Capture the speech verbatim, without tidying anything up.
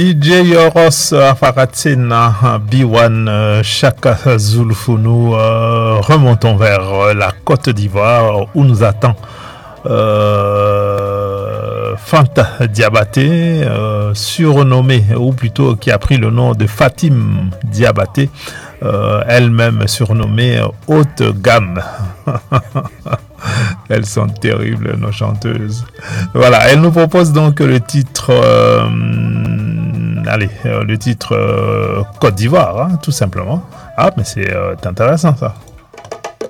D J Yoros Afaratsena, B un, Chaka Zulfunu, euh, remontons vers la Côte d'Ivoire où nous attend euh, Fanta Diabaté, euh, surnommée, ou plutôt qui a pris le nom de Fatim Diabaté, euh, elle-même surnommée haute gamme. Elles sont terribles, nos chanteuses. Voilà, elle nous propose donc le titre, euh, allez, euh, le titre euh, Côte d'Ivoire, hein, tout simplement. Ah, mais c'est euh, intéressant ça.